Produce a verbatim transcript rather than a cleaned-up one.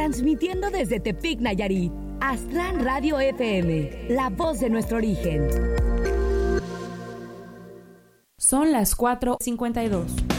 transmitiendo desde Tepic, Nayarit. Aztlán Radio F M, la voz de nuestro origen. Son las cuatro cincuenta y dos.